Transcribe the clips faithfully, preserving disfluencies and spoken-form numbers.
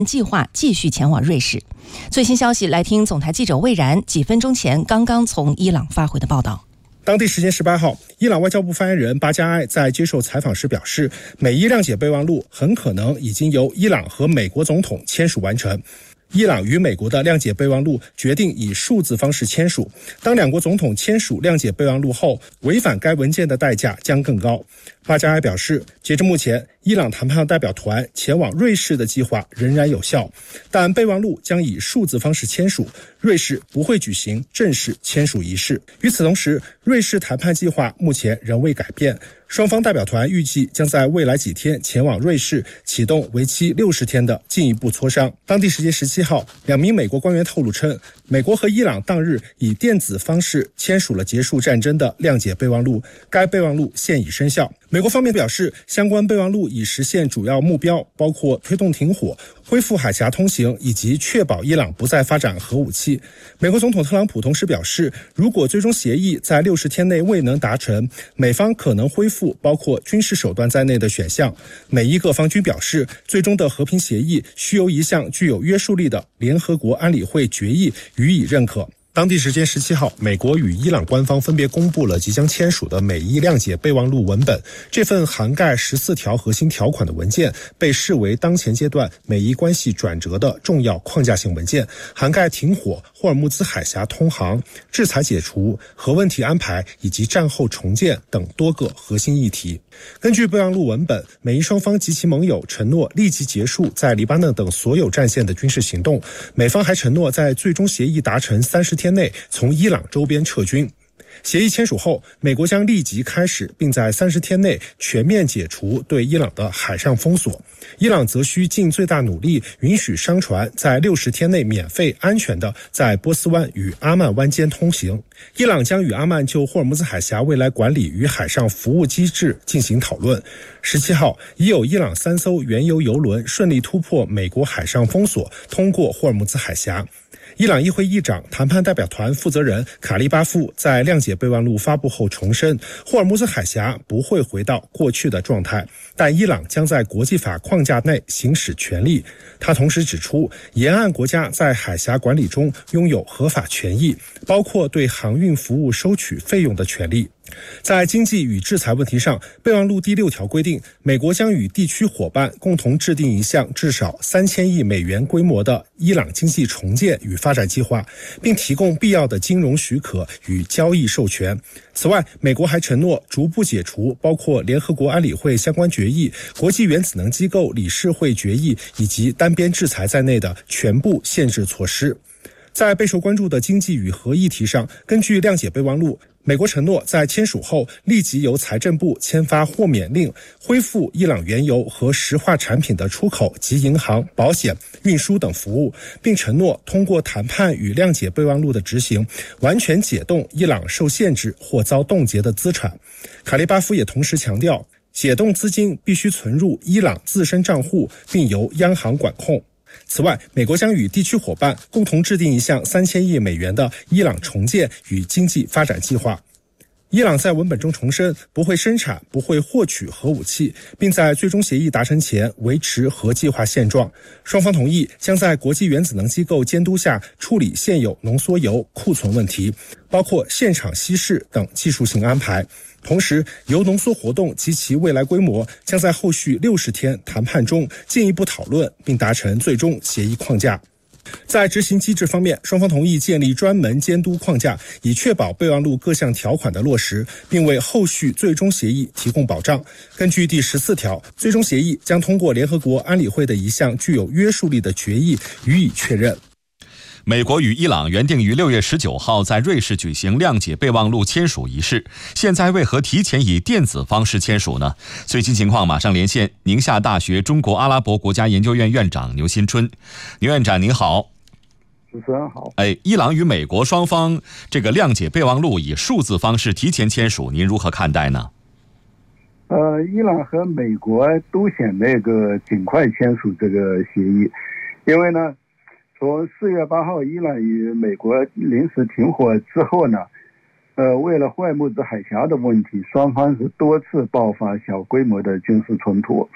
计划继续前往瑞士。最新消息，来听总台记者魏然几分钟前刚刚从伊朗发回的报道。 当地时间十八号，伊朗外交部发言人巴加埃在接受采访时表示，美伊谅解备忘录很可能已经由伊朗和美国总统签署完成。伊朗与美国的谅解备忘录决定以数字方式签署，当两国总统签署谅解备忘录后，违反该文件的代价将更高。巴加埃表示，截至目前，伊朗谈判代表团前往瑞士的计划仍然有效，但备忘录将以数字方式签署，瑞士不会举行正式签署仪式。与此同时，瑞士谈判计划目前仍未改变，双方代表团预计将在未来几天前往瑞士，启动为期六十天的进一步磋商。当地时间十七号，两名美国官员透露称，美国和伊朗当日以电子方式签署了结束战争的谅解备忘录，该备忘录现已生效。美国方面表示，相关备忘录已实现主要目标，包括推动停火、恢复海峡通行以及确保伊朗不再发展核武器。美国总统特朗普同时表示，如果最终协议在六十天内未能达成，美方可能恢复包括军事手段在内的选项。美伊各方均表示，最终的和平协议需由一项具有约束力的联合国安理会决议予以认可。当地时间十七号，美国与伊朗官方分别公布了即将签署的美伊谅解备忘录文本。这份涵盖十四条核心条款的文件被视为当前阶段美伊关系转折的重要框架性文件，涵盖停火、霍尔木兹海峡通航、制裁解除、核问题安排以及战后重建等多个核心议题。根据备忘录文本，美伊双方及其盟友承诺立即结束在黎巴嫩等所有战线的军事行动，美方还承诺在最终协议达成三十天内从伊朗周边撤军。协议签署后，美国将立即开始并在三十天内全面解除对伊朗的海上封锁，伊朗则需尽最大努力允许商船在六十天内免费安全地在波斯湾与阿曼湾间通行。伊朗将与阿曼就霍尔木兹海峡未来管理与海上服务机制进行讨论。十七号，已有伊朗三艘原油油轮顺利突破美国海上封锁，通过霍尔木兹海峡。伊朗议会议长、谈判代表团负责人卡利巴夫在谅解备忘录发布后重申，霍尔木兹海峡不会回到过去的状态，但伊朗将在国际法框架内行使权利。他同时指出，沿岸国家在海峡管理中拥有合法权益，包括对航运服务收取费用的权利。在经济与制裁问题上，备忘录第六条规定，美国将与地区伙伴共同制定一项至少三千亿美元规模的伊朗经济重建与发展计划，并提供必要的金融许可与交易授权。此外，美国还承诺逐步解除包括联合国安理会相关决议、国际原子能机构理事会决议以及单边制裁在内的全部限制措施。在备受关注的经济与核议题上，根据谅解备忘录，美国承诺在签署后立即由财政部签发豁免令，恢复伊朗原油和石化产品的出口及银行、保险、运输等服务，并承诺通过谈判与谅解备忘录的执行，完全解冻伊朗受限制或遭冻结的资产。卡利巴夫也同时强调，解冻资金必须存入伊朗自身账户，并由央行管控。此外，美国将与地区伙伴共同制定一项三千亿美元的伊朗重建与经济发展计划。伊朗在文本中重申不会生产、不会获取核武器，并在最终协议达成前维持核计划现状。双方同意将在国际原子能机构监督下处理现有浓缩铀库存问题，包括现场稀释等技术性安排。同时，铀浓缩活动及其未来规模将在后续六十天谈判中进一步讨论，并达成最终协议框架。在执行机制方面，双方同意建立专门监督框架，以确保备忘录各项条款的落实，并为后续最终协议提供保障。根据第十四条，最终协议将通过联合国安理会的一项具有约束力的决议予以确认。 美国与伊朗原定于六月十九号在瑞士举行谅解备忘录签署仪式，现在为何提前以电子方式签署呢？最新情况马上连线宁夏大学中国阿拉伯国家研究院院长牛新春。牛院长您好。 主持人好。 哎，伊朗与美国双方这个谅解备忘录以数字方式提前签署，您如何看待呢？ 呃，伊朗和美国都想那个尽快签署这个协议，因为呢从四月八号伊朗与美国临时停火之后呢，呃，为了霍尔木兹海峡的问题，双方是多次爆发小规模的军事冲突。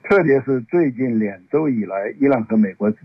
特别是最近两周以来，伊朗和美国